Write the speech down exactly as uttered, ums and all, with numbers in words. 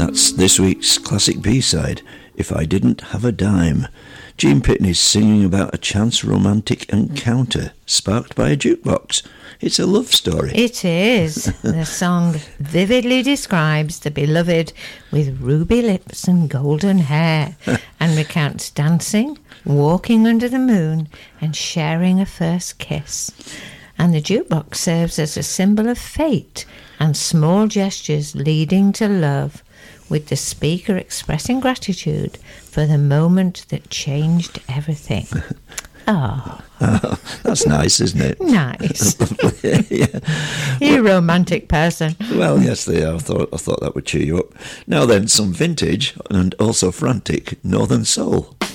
That's this week's classic B-side, If I Didn't Have a Dime. Gene Pitney's singing about a chance romantic encounter sparked by a jukebox. It's a love story. It is. The song vividly describes the beloved with ruby lips and golden hair and recounts dancing, walking under the moon and sharing a first kiss. And the jukebox serves as a symbol of fate and small gestures leading to love, with the speaker expressing gratitude for the moment that changed everything. Oh. Oh, that's nice, isn't it? Nice. Yeah. You romantic person. Well, yes, they are. I thought, I thought that would cheer you up. Now then, some vintage and also frantic Northern Soul.